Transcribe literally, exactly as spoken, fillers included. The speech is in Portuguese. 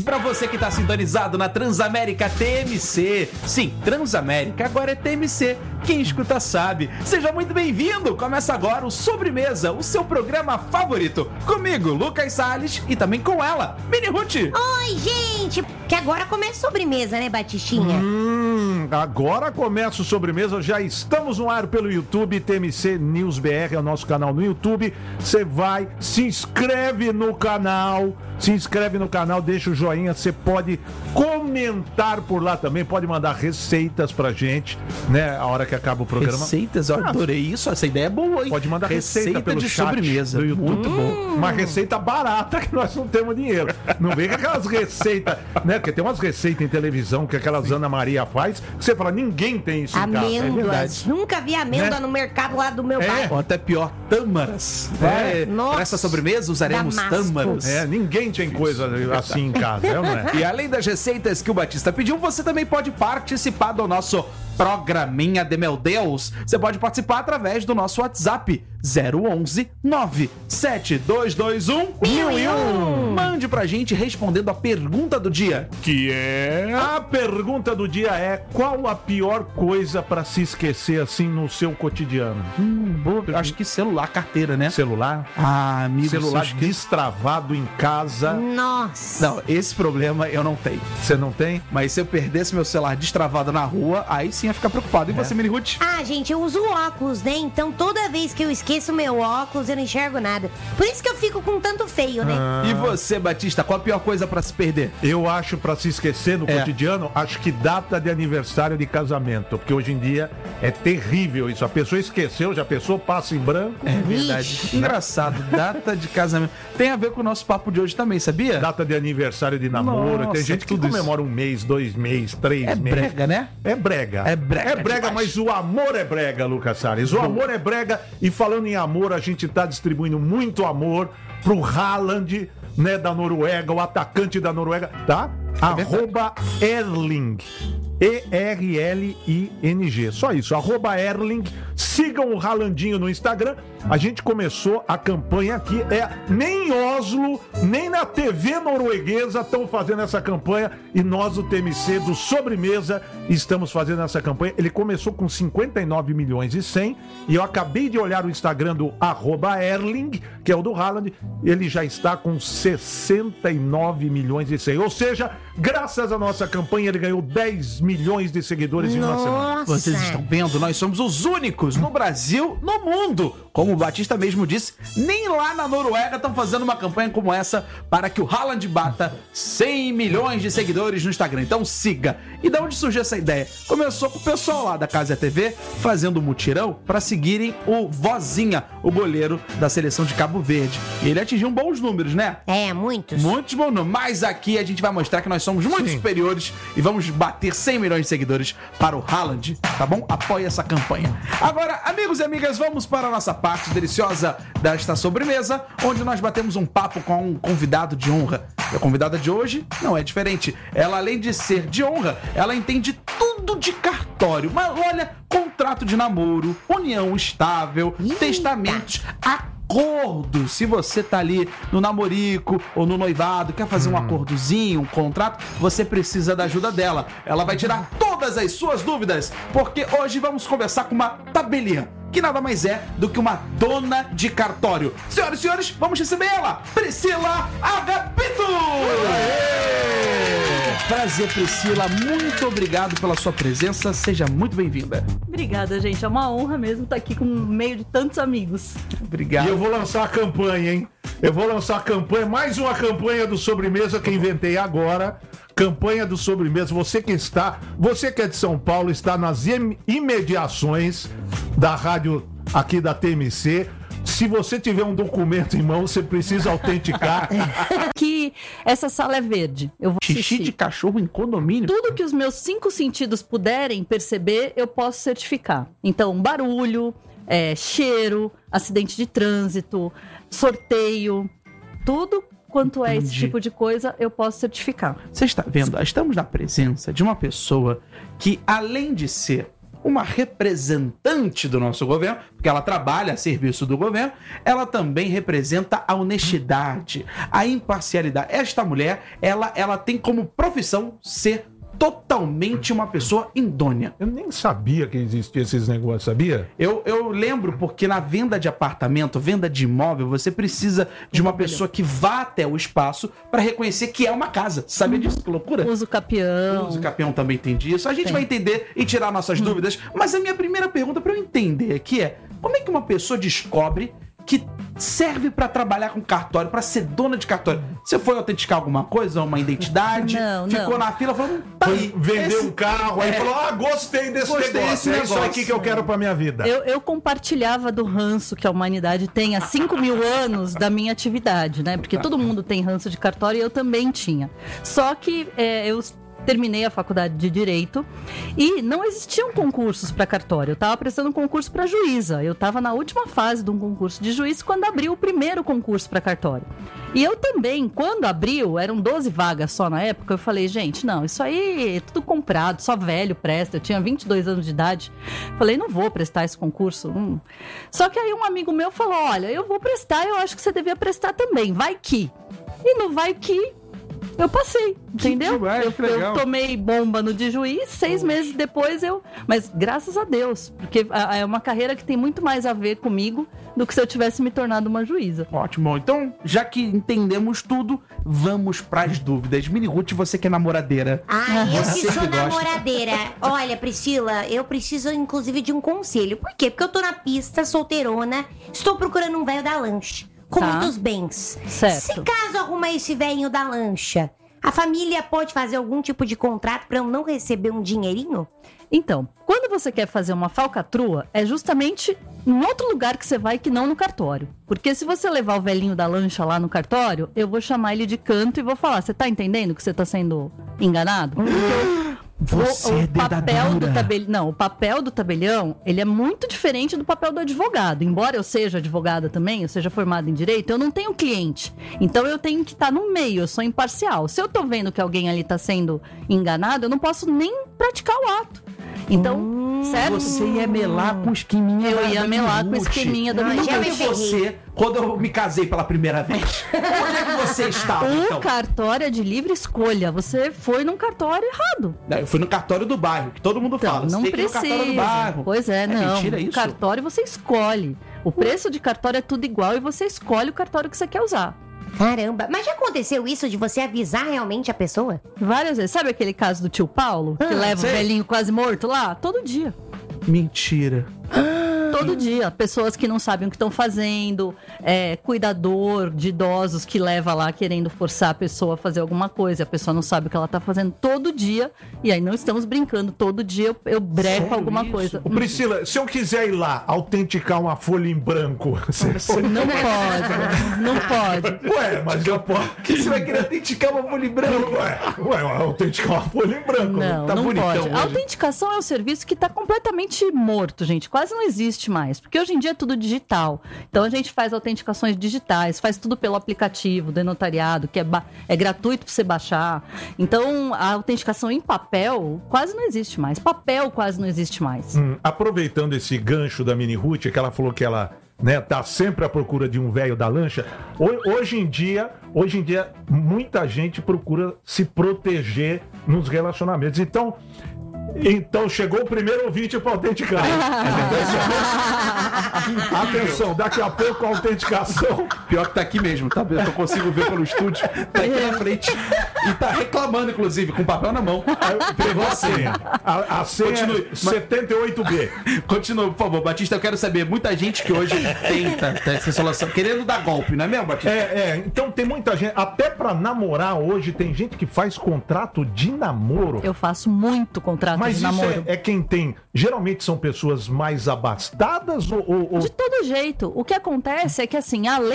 Pra você que tá sintonizado na Transamérica T M C. Sim, Transamérica agora é T M C. Quem escuta sabe. Seja muito bem-vindo. Começa agora o Sobremesa, o seu programa favorito. Comigo, Lucas Salles, e também com ela, Mini Ruth. Oi, gente. Que agora começa a sobremesa, né, Batistinha? Hum, agora começa o Sobremesa. Já estamos no ar pelo YouTube. T M C News B R é o nosso canal no YouTube. Você vai, se inscreve no canal. Se inscreve no canal, deixa o joinha. Você pode comentar por lá também. Pode mandar receitas pra gente, né? A hora que acaba o programa. Receitas, eu adorei isso. Essa ideia é boa, hein? Pode mandar receita, receita pelo de chat sobremesa. do YouTube. Muito bom. Uma receita barata que nós não temos dinheiro. Não vem com aquelas receitas, né? Porque tem umas receitas em televisão que aquelas Ana Maria faz, que você fala, ninguém tem isso em casa. É Amêndoas. verdade. Nunca vi amêndoa, Né? no mercado lá do meu É. bairro. Ou até pior, tâmaras. É. É. Nossa. Para essa sobremesa usaremos Damasco. tâmaras. É, ninguém tem coisa assim em casa, é, não é? E além das receitas que o Batista pediu, você também pode participar do nosso programinha de meu Deus. Você pode participar através do nosso WhatsApp zero onze nove sete dois dois um mil e um. Mande pra gente respondendo a pergunta do dia. Que é... A pergunta do dia é: qual a pior coisa pra se esquecer assim no seu cotidiano? Hum, boa. Eu acho que celular, carteira, né? Celular? Ah, amigo, Celular se eu esque- destravado em casa. Nossa. Não, esse problema eu não tenho. Você não tem? Mas se eu perdesse meu celular destravado na rua, aí sim ia ficar preocupado. E você, Mini Ruth? Ah, gente, eu uso óculos, né? Então toda vez que eu esqueço meu óculos, eu não enxergo nada. Por isso que eu fico com tanto feio, né? E você, Batista, qual a pior coisa pra se perder? Eu acho, pra se esquecer no É. cotidiano, acho que data de aniversário de casamento. Porque hoje em dia é terrível isso. A pessoa esqueceu, já a pessoa passa em branco. É verdade. Vixe. Engraçado, data de casamento. Tem a ver com o nosso papo de hoje também, sabia? Data de aniversário de namoro. Nossa, Tem gente que tudo isso. comemora um mês, dois meses, três É meses. brega, né? É brega. É brega É brega, demais. mas o amor é brega, Lucas Salles. O amor é brega. E falando em amor, a gente tá distribuindo muito amor pro Haaland, né, da Noruega, o atacante da Noruega, tá? Arroba Erling. E R L I N G. Só isso, arroba Erling. Sigam o Haalandinho no Instagram. A gente começou a campanha aqui. É, nem em Oslo, nem na T V norueguesa estão fazendo essa campanha. E nós, o T M C do Sobremesa, estamos fazendo essa campanha. Ele começou com cinquenta e nove milhões e cem. E eu acabei de olhar o Instagram do arroba Erling, que é o do Haaland. Ele já está com sessenta e nove milhões e cem. Ou seja, graças à nossa campanha, ele ganhou dez milhões de seguidores em uma semana. Nossa. Vocês estão vendo? Nós somos os únicos no Brasil, no mundo. Como o Batista mesmo disse, nem lá na Noruega estão fazendo uma campanha como essa para que o Haaland bata cem milhões de seguidores no Instagram. Então siga. E de onde surgiu essa ideia? Começou com o pessoal lá da Casa T V fazendo um mutirão para seguirem o Vozinha, o goleiro da seleção de Cabo Verde. E ele atingiu bons números, né? É, muitos. Muitos bons números. Mas aqui a gente vai mostrar que nós somos muito Sim. superiores e vamos bater cem milhões de seguidores para o Haaland, tá bom? Apoie essa campanha. Agora, amigos e amigas, vamos para a nossa parte deliciosa desta sobremesa, onde nós batemos um papo com um convidado de honra. E a convidada de hoje não é diferente. Ela, além de ser de honra, ela entende tudo de cartório. Mas olha, contrato de namoro, união estável, Eita. testamentos, acordo. Se você tá ali no namorico ou no noivado, quer fazer um acordozinho, um contrato, você precisa da ajuda dela. Ela vai tirar todas as suas dúvidas, porque hoje vamos conversar com uma tabeliã, que nada mais é do que uma dona de cartório. Senhoras e senhores, vamos receber ela, Priscila Agapito! Prazer, Priscila, muito obrigado pela sua presença, seja muito bem-vinda. Obrigada, gente. É uma honra mesmo estar aqui com no meio de tantos amigos. Obrigado. E eu vou lançar a campanha, hein? Eu vou lançar a campanha, mais uma campanha do Sobremesa que inventei agora. Campanha do Sobremesa. Você que está, você que é de São Paulo, está nas im- imediações da rádio aqui da T M C. Se você tiver um documento em mão, você precisa autenticar. Que essa sala é verde. Eu vou Xixi assistir. de cachorro em condomínio? Tudo que os meus cinco sentidos puderem perceber, eu posso certificar. Então, barulho, é, cheiro, acidente de trânsito, sorteio, tudo quanto é esse Entendi. tipo de coisa, eu posso certificar. Você está vendo? Estamos na presença de uma pessoa que, além de ser uma representante do nosso governo, porque ela trabalha a serviço do governo, ela também representa a honestidade, a imparcialidade. Esta mulher, ela, ela tem como profissão ser totalmente uma pessoa idônea. Eu nem sabia que existia esses negócios, sabia? Eu, eu lembro porque na venda de apartamento, venda de imóvel, você precisa de uma pessoa que vá até o espaço para reconhecer que é uma casa. Sabia disso? Que loucura? Uso capião. O Uso capião também tem disso. A gente Tem. vai entender e tirar nossas Hum. dúvidas. Mas a minha primeira pergunta para eu entender aqui é: como é que uma pessoa descobre que serve para trabalhar com cartório, para ser dona de cartório? Você foi autenticar alguma coisa, uma identidade? Não, ficou não. na fila, falou, tá Foi aí, vender esse- um carro, aí É. falou, ah, gostei desse Gostei negócio, desse é isso negócio. aqui que eu quero pra minha vida. Eu, eu compartilhava do ranço que a humanidade tem há cinco mil anos da minha atividade, né? Porque todo mundo tem ranço de cartório e eu também tinha. Só que é, eu terminei a faculdade de Direito e não existiam concursos para cartório. Eu estava prestando um concurso para juíza. Eu estava na última fase de um concurso de juiz quando abriu o primeiro concurso para cartório. E eu também, quando abriu, eram doze vagas só na época, eu falei, gente, não, isso aí é tudo comprado, só velho presta. Eu tinha vinte e dois anos de idade. Falei, não vou prestar esse concurso. Hum. Só que aí um amigo meu falou, olha, eu vou prestar, eu acho que você devia prestar também, vai que. E no vai que, eu passei, entendeu? demais, eu, que legal. eu tomei bomba no de juiz, seis meses depois eu... Mas graças a Deus, porque a- é uma carreira que tem muito mais a ver comigo do que se eu tivesse me tornado uma juíza. Ótimo. Então, já que entendemos tudo, vamos pras dúvidas. Mini Ruth, você que é namoradeira. Ah, eu Você que que sou gosta. namoradeira. Olha, Priscila, eu preciso inclusive de um conselho. Por quê? Porque eu tô na pista, solteirona, estou procurando um velho da lancha, com Tá. muitos bens. Certo. Se caso arrumar esse velhinho da lancha, a família pode fazer algum tipo de contrato pra eu não receber um dinheirinho? Então, quando você quer fazer uma falcatrua, é justamente em outro lugar que você vai que não no cartório. Porque se você levar o velhinho da lancha lá no cartório, eu vou chamar ele de canto e vou falar, você tá entendendo que você tá sendo enganado? Porque o- Você o, é o papel do dedadura. tabelião, não, o papel do tabelião, ele é muito diferente do papel do advogado. Embora eu seja advogada também, eu seja formada em direito, eu não tenho cliente. Então eu tenho que estar no meio, eu sou imparcial. Se eu tô vendo que alguém ali tá sendo enganado, eu não posso nem praticar o ato. Então, certo? Você ia melar com o esqueminha Eu da- ia da melar com o Mini Ruth. esqueminha da Ah, Mini já Onde me é que Ruth. você, quando eu me casei pela primeira vez, onde é que você estava, O então? cartório é de livre escolha. Você foi num cartório errado. Eu fui no cartório do bairro, que todo mundo Então, fala. Você não tem que ir no precisa. cartório do bairro. Pois é, não. mentira O isso? cartório você escolhe. O preço de cartório é tudo igual e você escolhe o cartório que você quer usar. Caramba, mas já aconteceu isso de você avisar realmente a pessoa? Várias vezes. Sabe aquele caso do tio Paulo, que Ah, leva sei. o velhinho quase morto lá? Todo dia. Mentira. Todo dia. Pessoas que não sabem o que estão fazendo, é, cuidador de idosos que leva lá querendo forçar a pessoa a fazer alguma coisa, a pessoa não sabe o que ela tá fazendo todo dia, e aí não estamos brincando, todo dia eu, eu breco Sério alguma isso? coisa. Ô, Priscila, se eu quiser ir lá autenticar uma folha em branco, você pode? Não pode, não pode. Ué, mas eu posso. Que você vai querer autenticar uma folha em branco? Ué, ué, autenticar uma folha em branco. Não, tá não bonitão pode. hoje. A autenticação é um serviço que está completamente morto, gente. Quase não existe mais. Porque hoje em dia é tudo digital. Então a gente faz autenticações digitais, faz tudo pelo aplicativo do notariado, que é, ba- é gratuito para você baixar. Então a autenticação em papel quase não existe mais. Papel quase não existe mais. Hum, aproveitando esse gancho da Mini Ruth, que ela falou que ela, né, tá sempre à procura de um velho da lancha. Ho- Hoje em dia, hoje em dia, muita gente procura se proteger nos relacionamentos. Então, então chegou o primeiro ouvinte para autenticar. Atenção, daqui a pouco a autenticação. Pior que tá aqui mesmo, tá? Eu não consigo ver pelo estúdio. Tá aqui na frente. E tá reclamando, inclusive, com papel na mão. Pegou a senha. A, a senha Continue. é setenta e oito B. Continua, por favor, Batista. Eu quero saber. Muita gente que hoje tenta ter essa solução, querendo dar golpe, não é mesmo, Batista? É, é, então tem muita gente, até pra namorar hoje, tem gente que faz contrato de namoro. Eu faço muito contrato Mas de isso namoro. é, é quem tem. Geralmente são pessoas mais abastadas ou. ou- ou- De todo jeito. O que acontece é que, assim, a lei